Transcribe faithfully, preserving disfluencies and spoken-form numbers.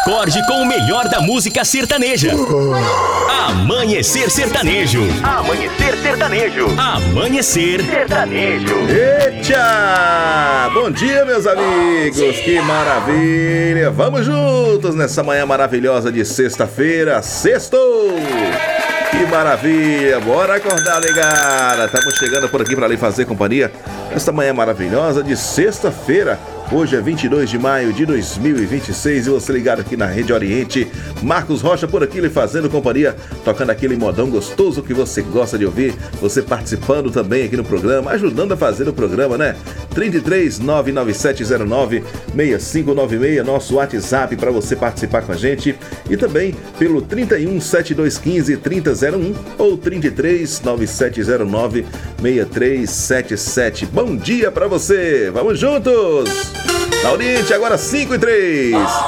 Acorde com o melhor da música sertaneja. Amanhecer Sertanejo. Amanhecer Sertanejo. Amanhecer Sertanejo. Eita! Bom dia, meus amigos. Que maravilha. Vamos juntos nessa manhã maravilhosa de sexta-feira. Sextou! Que maravilha. Bora acordar, negada. Estamos chegando por aqui para lhe fazer companhia nesta manhã maravilhosa de sexta-feira. Hoje é vinte e dois de maio de dois mil e vinte e seis e você ligado aqui na Rede Oriente. Marcos Rocha por aqui lhe fazendo companhia, tocando aquele modão gostoso que você gosta de ouvir. Você participando também aqui no programa, ajudando a fazer o programa, né? trinta e três, nove nove sete zero nove, seis cinco nove seis, nosso WhatsApp para você participar com a gente. E também pelo trinta e um, setenta e dois, quinze, trinta zero um ou trinta e três, nove sete zero nove, seis três sete sete. Bom dia para você, vamos juntos! Na Oriente, agora cinco e três.